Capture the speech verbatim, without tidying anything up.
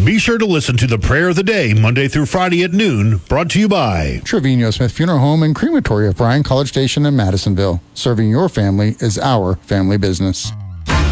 Be sure to listen to the Prayer of the Day Monday through Friday at noon, brought to you by Trevino Smith Funeral Home and Crematory of Bryan College Station in Madisonville. Serving your family is our family business.